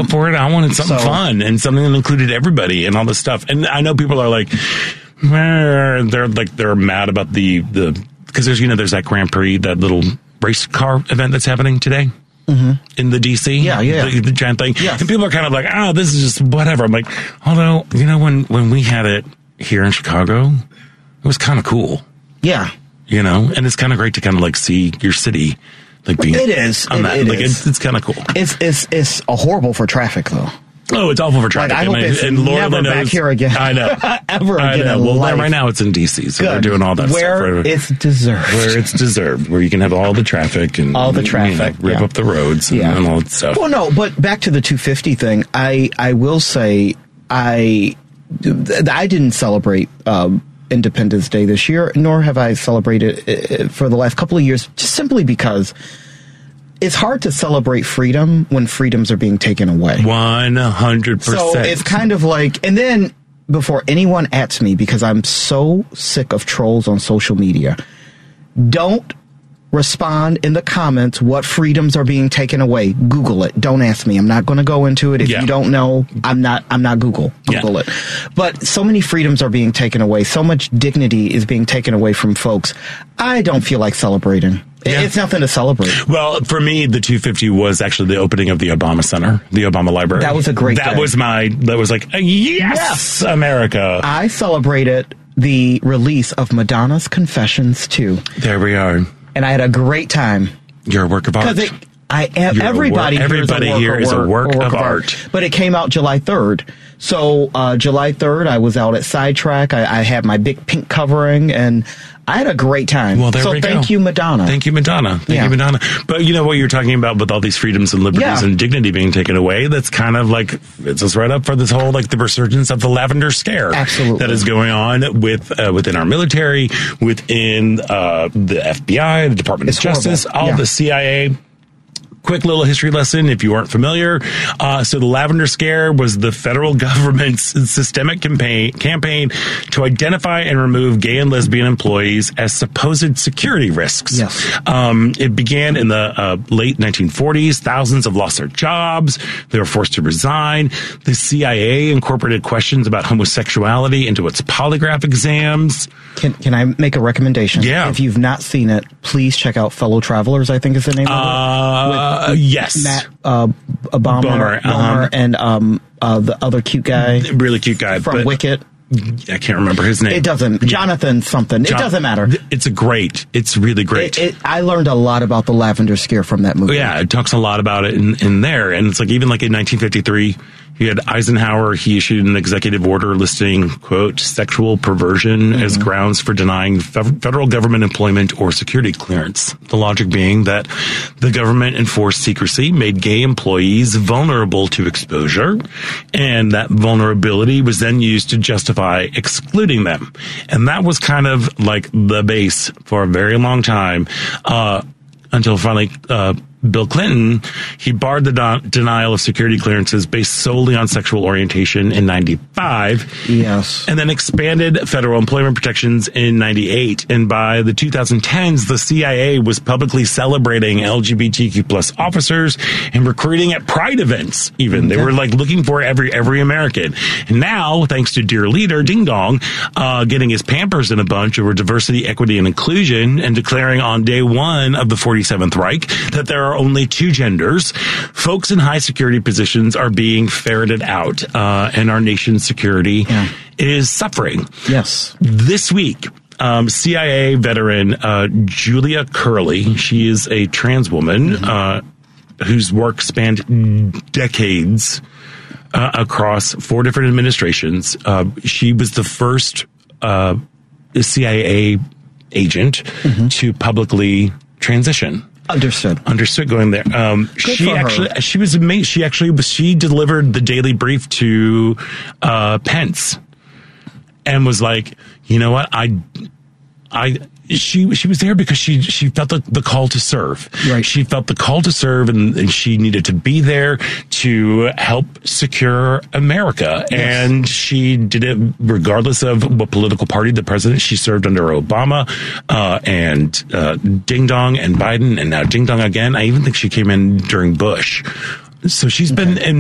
up for it. I wanted something fun and something that included everybody and all this stuff. And I know people are like, they're mad about because there's that Grand Prix, that little race car event that's happening today. In the DC, the giant thing, and people are kind of like, this is just whatever. I'm like, although when we had it here in Chicago, it was kind of cool, and it's kind of great to kind of like see your city like being. It is. It's kind of cool. It's horrible for traffic though. Oh, it's awful for traffic. I hope it's never back here again. I know. Ever again. I know. Well, right now it's in D.C., so they're doing all that stuff. Where it's deserved. Where you can have all the traffic and rip up the roads and all that stuff. Well, no, but back to the 250 thing, I will say I didn't celebrate Independence Day this year, nor have I celebrated for the last couple of years, just simply because it's hard to celebrate freedom when freedoms are being taken away. 100%. So it's kind of like, and then before anyone ats me, because I'm so sick of trolls on social media, don't respond in the comments what freedoms are being taken away. Google it. Don't ask me. I'm not going to go into it. If you don't know, I'm not Google it. But so many freedoms are being taken away. So much dignity is being taken away from folks. I don't feel like celebrating. It's nothing to celebrate. Well, for me, the 250 was actually the opening of the Obama Center, the Obama Library. That was a great day. That was like, yes, America. I celebrated the release of Madonna's Confessions, too. There we are. And I had a great time. You're a work of art. Because everybody here is a work of art. But it came out July 3rd. So July 3rd, I was out at Sidetrack. I had my big pink covering, and I had a great time. Well, there we go. Thank you, Madonna. Thank you, Madonna. Thank you, Madonna. But you know what you're talking about with all these freedoms and liberties and dignity being taken away? That's kind of like, it's us right up for this whole, like, the resurgence of the Lavender Scare. Absolutely. That is going on within our military, within the FBI, the Department of Justice, all the CIA. Quick little history lesson if you aren't familiar. So the Lavender Scare was the federal government's systemic campaign to identify and remove gay and lesbian employees as supposed security risks. Yes. It began in the late 1940s. Thousands have lost their jobs. They were forced to resign. The CIA incorporated questions about homosexuality into its polygraph exams. Can I make a recommendation? Yeah. If you've not seen it, please check out Fellow Travelers, I think is the name of it. Yes. Matt Bomer, and the other cute guy. Really cute guy. From Wicked. I can't remember his name. It doesn't. Jonathan something. It doesn't matter. It's really great. I learned a lot about the Lavender Scare from that movie. Yeah, it talks a lot about it in there. And it's like, even like in 1953, you had Eisenhower, he issued an executive order listing, quote, sexual perversion as grounds for denying federal government employment or security clearance. The logic being that the government enforced secrecy, made gay employees vulnerable to exposure, and that vulnerability was then used to justify excluding them. And that was kind of like the base for a very long time, until finally, Bill Clinton, he barred the denial of security clearances based solely on sexual orientation in 95. Yes. And then expanded federal employment protections in 98. And by the 2010s, the CIA was publicly celebrating LGBTQ plus officers and recruiting at pride events even. They were like looking for every American. And now, thanks to dear leader Ding Dong, getting his Pampers in a bunch over diversity, equity, and inclusion, and declaring on day one of the 47th Reich that there are only two genders, folks in high security positions are being ferreted out, and our nation's security is suffering. Yes. This week, CIA veteran Julia Curley, she is a trans woman whose work spanned decades across 4 different administrations. She was the first CIA agent to publicly transition. Understood going there. She was amazing. She delivered the daily brief to Pence and was like, you know what? She was there because she felt the call to serve. Right. She felt the call to serve, and she needed to be there to help secure America. Yes. And she did it regardless of what political party the president. She served under Obama and Ding Dong and Biden, and now Ding Dong again. I even think she came in during Bush. So she's been in